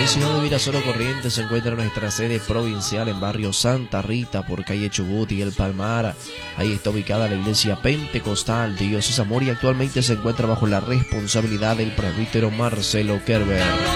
ciudad de Virasoro Corrientes se encuentra nuestra sede provincial en barrio Santa Rita por calle Chubut y El Palmar. Ahí está ubicada la iglesia pentecostal Dios es Amor y actualmente se encuentra bajo la responsabilidad del presbítero Marcelo Kerber.